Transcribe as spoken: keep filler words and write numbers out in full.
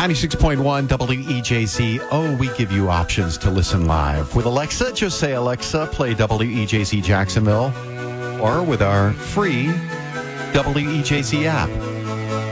ninety-six point one W E J Z. Oh, we give you options to listen live. With Alexa, just say, Alexa, play W E J Z Jacksonville. Or with our free W E J Z app.